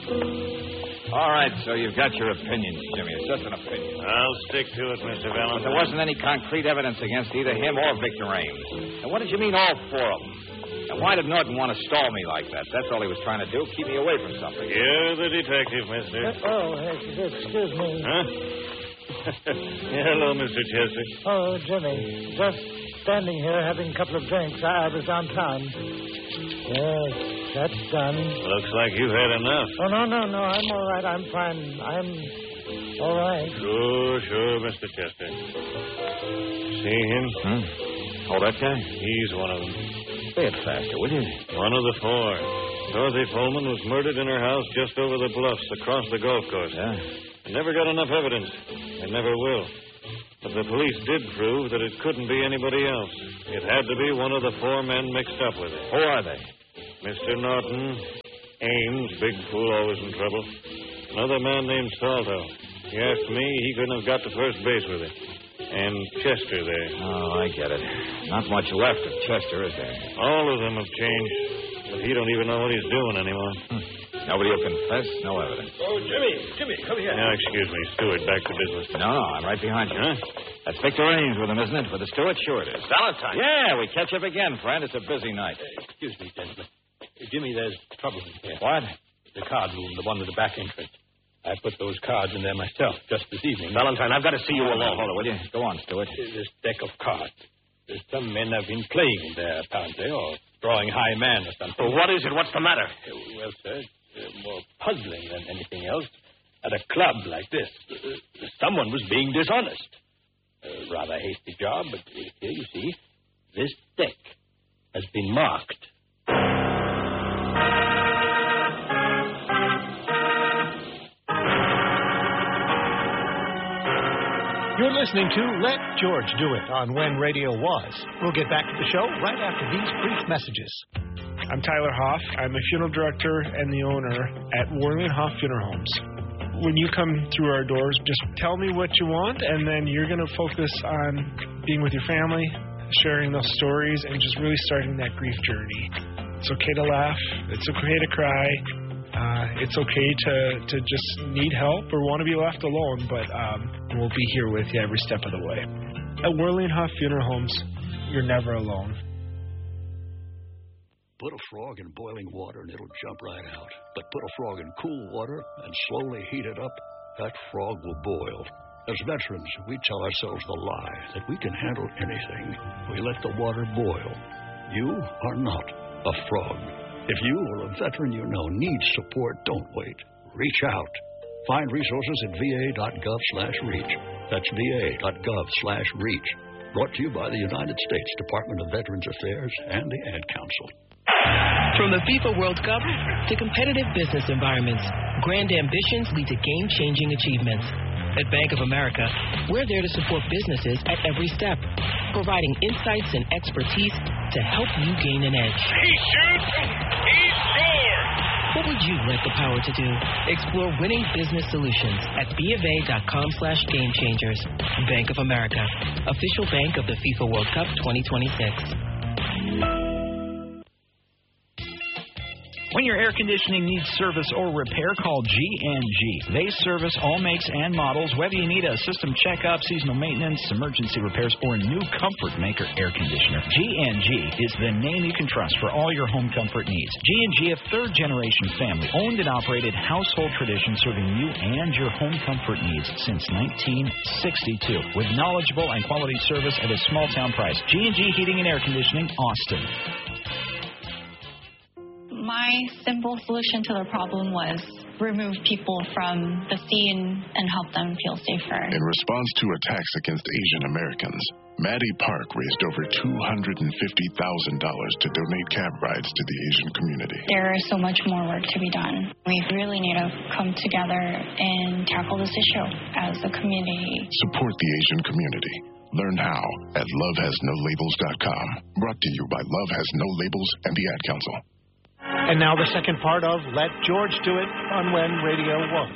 All right, so you've got your opinion, Jimmy. It's just an opinion. I'll stick to it, Mr. Valentine. There wasn't any concrete evidence against either him or Victor Ames. And what did you mean, all four of them? And why did Norton want to stall me like that? That's all he was trying to do, keep me away from something. You're the detective, mister. Excuse me. Huh? Hello, Mr. Chester. Oh, Jimmy. Just standing here having a couple of drinks. I was on time. Yes, that's done. Looks like you've had enough. Oh, no. I'm all right. I'm fine. I'm all right. Sure, Mr. Chester. See him? Oh, that guy? He's one of them. Say it faster, will you? One of the four. Dorothy Pullman was murdered in her house just over the bluffs across the golf course. Yeah? They never got enough evidence. They never will. But the police did prove that it couldn't be anybody else. It had to be one of the four men mixed up with it. Who are they? Mr. Norton, Ames, big fool, always in trouble. Another man named Salto. He asked me, he couldn't have got to first base with it. And Chester there. Oh, I get it. Not much left of Chester, is there? All of them have changed. But he don't even know what he's doing anymore. Nobody will confess, no evidence. Oh, Jimmy, come here. Now, excuse me, Stewart, back to business. No, I'm right behind you. Huh? That's Victor Ames with him, isn't it? With the Stewart? Sure it is. Valentine. Yeah, we catch up again, friend. It's a busy night. Excuse me, gentlemen. Jimmy, there's trouble in here. What? The card room, the one with the back entrance. I put those cards in there myself just this evening. Valentine, I've got to see you alone. Hold on, will you? Go on, Stewart. This deck of cards. Some men have been playing in there, apparently, or drawing high man or something. Well, what is it? What's the matter? Well, sir, it's more puzzling than anything else. At a club like this, someone was being dishonest. A rather hasty job, but here you see, this deck has been marked. You're listening to Let George Do It on When Radio Was. We'll get back to the show right after these brief messages. I'm Tyler Hoff. I'm the funeral director and the owner at Worley Hoff Funeral Homes. When you come through our doors, just tell me what you want, and then you're going to focus on being with your family, sharing those stories, and just really starting that grief journey. It's okay to laugh. It's okay to cry. It's okay to just need help or want to be left alone, but we'll be here with you every step of the way. At Worley and Hoff Funeral Homes, you're never alone. Put a frog in boiling water and it'll jump right out. But put a frog in cool water and slowly heat it up, that frog will boil. As veterans, we tell ourselves the lie that we can handle anything. We let the water boil. You are not a frog. If you or a veteran you know needs support, don't wait. Reach out. Find resources at va.gov/reach. That's va.gov/reach. Brought to you by the United States Department of Veterans Affairs and the Ad Council. From the FIFA World Cup to competitive business environments, grand ambitions lead to game-changing achievements. At Bank of America, we're there to support businesses at every step, providing insights and expertise to help you gain an edge. He shoots! He scores! What would you like the power to do? Explore winning business solutions at BofA.com/gamechangers. Bank of America, official bank of the FIFA World Cup 2026. When your air conditioning needs service or repair, call G&G. They service all makes and models, whether you need a system checkup, seasonal maintenance, emergency repairs, or a new Comfort Maker air conditioner. G&G is the name you can trust for all your home comfort needs. G&G, a third-generation family-owned and operated household tradition serving you and your home comfort needs since 1962. With knowledgeable and quality service at a small-town price. G&G Heating and Air Conditioning, Austin. My simple solution to the problem was remove people from the scene and help them feel safer. In response to attacks against Asian Americans, Maddie Park raised over $250,000 to donate cab rides to the Asian community. There is so much more work to be done. We really need to come together and tackle this issue as a community. Support the Asian community. Learn how at lovehasnolabels.com. Brought to you by Love Has No Labels and the Ad Council. And now the second part of Let George Do It on When Radio Was.